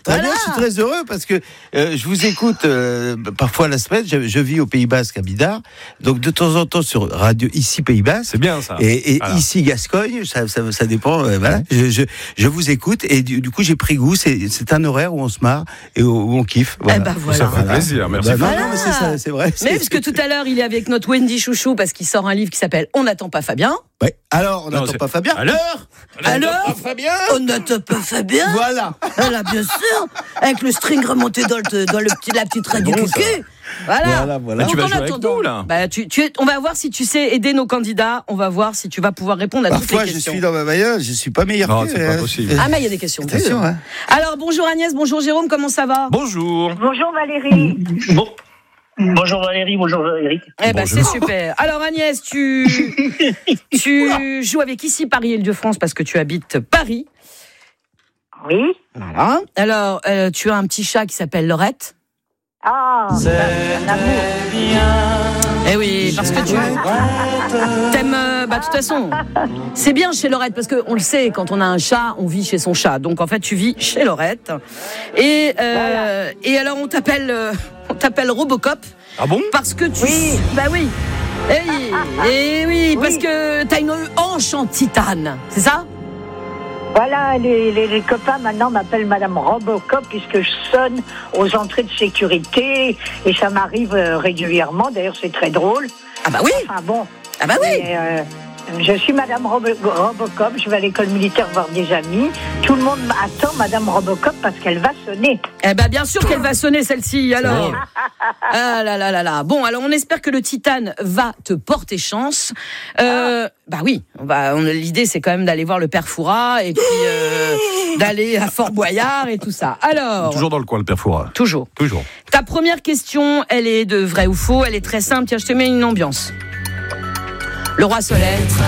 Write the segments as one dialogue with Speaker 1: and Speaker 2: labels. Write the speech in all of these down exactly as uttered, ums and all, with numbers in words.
Speaker 1: Très
Speaker 2: voilà.
Speaker 1: bien, je suis très heureux parce que euh, je vous écoute euh, parfois la semaine. Je, je vis au Pays Basque à Bidart, donc de temps en temps sur radio ici Pays Basque.
Speaker 3: C'est bien ça.
Speaker 1: Et, et
Speaker 3: voilà.
Speaker 1: ici Gascogne, ça, ça, ça dépend. Euh, voilà, je, je, je vous écoute et du, du coup j'ai pris goût. C'est, c'est un horaire où on se marre et où, où on kiffe. Voilà.
Speaker 2: Eh ben voilà.
Speaker 3: Ça fait plaisir, merci.
Speaker 1: Bah, non,
Speaker 2: Voilà.
Speaker 1: non, mais c'est ça, c'est vrai.
Speaker 2: Mais
Speaker 1: C'est,
Speaker 2: parce que tout à l'heure, il est avec notre Wendy Chouchou parce qu'il sort un livre qui s'appelle On n'attend pas Fabien.
Speaker 1: ouais. Alors on
Speaker 3: Non,
Speaker 1: n'attend
Speaker 3: c'est-
Speaker 1: pas Fabien.
Speaker 3: Alors
Speaker 2: Alors
Speaker 1: Fabien.
Speaker 2: On n'attend pas Fabien.
Speaker 1: Voilà.
Speaker 2: Voilà, bien sûr. Avec le string remonté dans, le, dans le petit, la petite raie du
Speaker 3: bon,
Speaker 2: cul. Voilà.
Speaker 1: Voilà, voilà.
Speaker 3: Mais tu
Speaker 2: Donc,
Speaker 3: vas
Speaker 2: en
Speaker 3: jouer avec
Speaker 2: attendant,
Speaker 3: nous, là.
Speaker 2: bah, tu, tu es, on va voir si tu sais aider nos candidats. On va voir si tu vas pouvoir répondre à
Speaker 1: Parfois
Speaker 2: toutes les
Speaker 1: je
Speaker 2: questions.
Speaker 1: suis dans ma bagnole, je suis pas meilleur
Speaker 3: Non,
Speaker 1: que.
Speaker 3: c'est pas possible.
Speaker 2: Ah, mais il y a des questions.
Speaker 1: Attention,
Speaker 2: dures.
Speaker 1: hein.
Speaker 2: Alors, bonjour Agnès, bonjour Jérôme, comment ça va?
Speaker 3: Bonjour.
Speaker 4: Bonjour Valérie.
Speaker 5: Bon. Bonjour Valérie, bonjour Eric.
Speaker 2: Eh ben,
Speaker 3: Bonjour.
Speaker 2: c'est super. Alors Agnès, tu, tu joues avec ici Paris-Île-de-France parce que tu habites Paris.
Speaker 4: Oui.
Speaker 2: Voilà. Alors, euh, tu as un petit chat qui s'appelle Laurette.
Speaker 4: Ah, un amour.
Speaker 2: Eh oui, parce que tu t'aimes. euh, bah, de toute façon, c'est bien chez Laurette parce qu'on le sait, quand on a un chat, on vit chez son chat. Donc en fait, tu vis chez Laurette. Et, euh, et alors, on t'appelle, euh, on t'appelle Robocop
Speaker 3: Ah bon?
Speaker 2: parce que tu.
Speaker 4: Oui.
Speaker 2: Bah oui. Eh oui, eh oui, parce
Speaker 4: Oui.
Speaker 2: que t'as une hanche en titane, c'est ça?
Speaker 4: Voilà, les, les, les copains maintenant m'appellent Madame Robocop puisque je sonne aux entrées de sécurité et ça m'arrive euh, régulièrement. D'ailleurs, c'est très drôle.
Speaker 2: Ah bah oui.
Speaker 4: Enfin bon.
Speaker 2: Ah bah oui.
Speaker 4: Mais, euh, je suis Madame Robo- Robocop, je vais à l'école militaire voir des amis. Tout le monde attend Madame Robocop parce qu'elle va sonner.
Speaker 2: Eh ben bien sûr qu'elle va sonner celle-ci. Alors,
Speaker 3: drôle.
Speaker 2: ah là là là là. Bon, alors on espère que le Titane va te porter chance. Euh, bah oui, on va. On, l'idée c'est quand même d'aller voir le Père Fouras et puis euh, d'aller à Fort Boyard et tout ça. Alors,
Speaker 3: Toujours dans le coin, le Père Fouras.
Speaker 2: toujours.
Speaker 3: Toujours.
Speaker 2: Ta première question, elle est de vrai ou faux. Elle est très simple. Tiens, je te mets une ambiance. Le roi Soleil.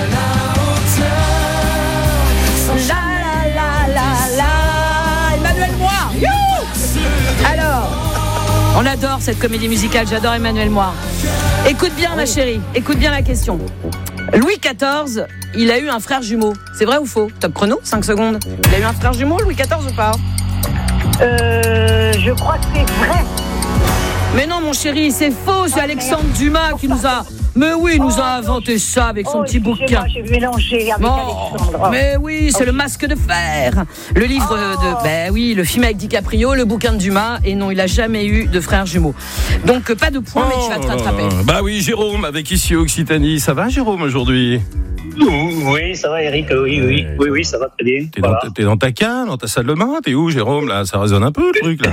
Speaker 2: La la la la la. Emmanuel Moir. You. Alors, on adore cette comédie musicale. J'adore Emmanuel Moir. Écoute bien, ma chérie. Écoute bien la question. Louis quatorze, il a eu un frère jumeau. C'est vrai ou faux? Top chrono, cinq secondes. Il a eu un frère jumeau, Louis quatorze ou pas?
Speaker 4: Euh, je crois que c'est vrai.
Speaker 2: Mais non, mon chéri, c'est faux. C'est Alexandre Dumas qui nous a. Mais oui, il nous a inventé ça avec son
Speaker 4: Oh,
Speaker 2: petit
Speaker 4: excusez-moi,
Speaker 2: bouquin.
Speaker 4: j'ai mélangé avec
Speaker 2: Oh,
Speaker 4: Alexandre.
Speaker 2: mais oui, c'est le Masque de fer. Le livre de. Ben oui, le film avec DiCaprio, le bouquin de Dumas. Et non, il a jamais eu de frères jumeaux. Donc, euh, pas de points, mais tu vas te rattraper.
Speaker 3: Oh, bah oui, Jérôme, avec ici Occitanie. Ça va, Jérôme, aujourd'hui?
Speaker 5: Oui, ça va Eric, oui, oui, oui, oui, ça va très bien.
Speaker 3: T'es,
Speaker 5: Voilà.
Speaker 3: dans, t'es dans ta cave, dans ta salle de bain? T'es où, Jérôme? Là, ça résonne un peu, le truc, là.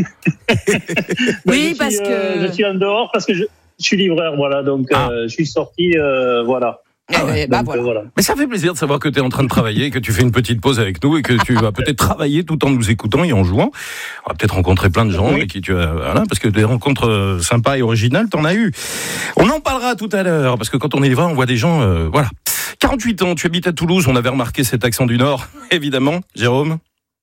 Speaker 2: Oui,
Speaker 5: je
Speaker 2: parce
Speaker 5: suis,
Speaker 2: que.
Speaker 5: euh, je suis en dehors parce que je, je suis livreur, voilà, donc
Speaker 3: Ah.
Speaker 5: euh, je suis sorti, euh, voilà.
Speaker 2: Eh ouais, bah
Speaker 5: Donc,
Speaker 2: voilà.
Speaker 5: euh, voilà.
Speaker 3: Mais ça fait plaisir de savoir que tu es en train de travailler, que tu fais une petite pause avec nous et que tu vas peut-être travailler tout en nous écoutant et en jouant. On va peut-être rencontrer plein de gens
Speaker 5: Oui.
Speaker 3: et qui tu as, voilà, parce que des rencontres euh, sympas et originales, t'en as eu. On en parlera tout à l'heure parce que quand on est livreur, on voit des gens, euh, voilà. quarante-huit ans, tu habites à Toulouse, on avait remarqué cet accent du Nord, évidemment. Jérôme?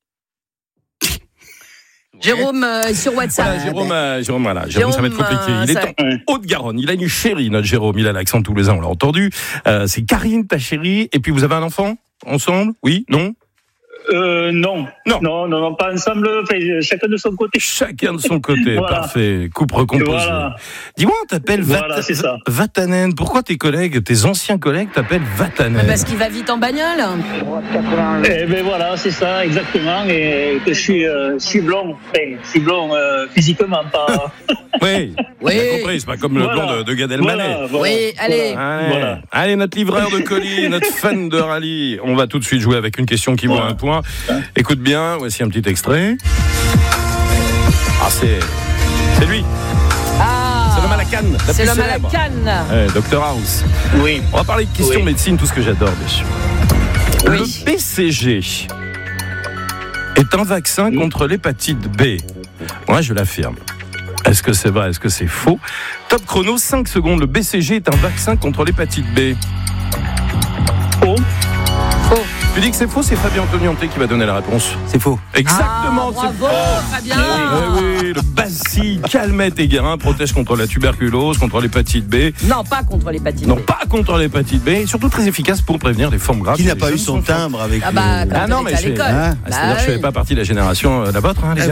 Speaker 2: Jérôme euh, est sur WhatsApp.
Speaker 3: Voilà, Jérôme, euh, Jérôme, voilà. Jérôme, ça va être
Speaker 2: Jérôme,
Speaker 3: compliqué.
Speaker 2: euh,
Speaker 3: Il est
Speaker 2: ça-
Speaker 3: en Haute-Garonne. Il a une chérie, notre Jérôme. Il a l'accent toulousain, on l'a entendu. Euh, c'est Karine, ta chérie. Et puis, vous avez un enfant ensemble? Oui? Non?
Speaker 5: Euh, non.
Speaker 3: Non.
Speaker 5: non, non, non, pas ensemble, enfin, chacun de son côté.
Speaker 3: Chacun de son côté.
Speaker 5: Voilà.
Speaker 3: Parfait. Coupe recomposée.
Speaker 5: Voilà.
Speaker 3: Dis-moi, on t'appelle
Speaker 5: Voilà,
Speaker 3: Vat-
Speaker 5: c'est ça.
Speaker 3: Vatanen. Pourquoi tes collègues, tes anciens collègues t'appellent Vatanen?
Speaker 2: Parce qu'il va vite en bagnole.
Speaker 5: Eh ben voilà, c'est ça, exactement, et que je suis, euh, je suis blond, enfin, je suis blond euh, physiquement, pas...
Speaker 3: Oui.
Speaker 2: Oui.
Speaker 3: J'ai compris. C'est pas comme le
Speaker 5: Voilà.
Speaker 3: blond de, de Gad Elmaleh.
Speaker 5: Voilà, voilà.
Speaker 2: Oui, allez.
Speaker 3: Allez.
Speaker 5: Voilà.
Speaker 3: Allez, notre livreur de colis, notre fan de rallye. On va tout de suite jouer avec une question qui vaut
Speaker 5: Voilà.
Speaker 3: un point. Écoute bien, voici un petit extrait. Ah, c'est. C'est lui.
Speaker 2: Ah,
Speaker 3: C'est l'homme à la canne. la
Speaker 2: c'est
Speaker 3: plus
Speaker 2: l'homme à la
Speaker 3: célèbre.
Speaker 2: canne.
Speaker 3: Ouais, docteur House.
Speaker 5: Oui.
Speaker 3: On va parler de questions
Speaker 5: Oui.
Speaker 3: médecine, tout ce que j'adore, bien sûr.
Speaker 2: Oui.
Speaker 3: Le B C G est un vaccin
Speaker 5: Oui.
Speaker 3: contre l'hépatite B. Moi, je l'affirme. Est-ce que c'est vrai? Est-ce que c'est faux? Top chrono, cinq secondes. Le B C G est un vaccin contre l'hépatite B.
Speaker 5: Faux.
Speaker 2: Faux.
Speaker 3: Tu dis que c'est faux, c'est Fabien Antonianté qui va donner la réponse.
Speaker 1: C'est faux.
Speaker 3: Exactement,
Speaker 2: Ah,
Speaker 3: c'est
Speaker 2: bravo,
Speaker 3: faux.
Speaker 2: Fabien.
Speaker 3: Eh oui, le bacille, calmette et guérin protège contre la tuberculose, contre l'hépatite B.
Speaker 2: Non, pas contre l'hépatite
Speaker 3: Non,
Speaker 2: B.
Speaker 3: pas contre l'hépatite B, et surtout très efficace pour prévenir les formes graves.
Speaker 1: Qui n'a
Speaker 3: chez
Speaker 1: pas
Speaker 3: les
Speaker 1: eu
Speaker 3: jeunes
Speaker 1: son
Speaker 3: enfants.
Speaker 1: timbre avec
Speaker 2: Ah bah,
Speaker 1: le-
Speaker 2: quand
Speaker 3: Ah non,
Speaker 2: on
Speaker 3: mais
Speaker 2: était à
Speaker 3: j'ai-
Speaker 2: l'école.
Speaker 1: hein,
Speaker 3: Ah, c'est-à-dire que je ne fais
Speaker 2: oui.
Speaker 3: pas partie de la génération euh, la vôtre, hein, les
Speaker 1: Ah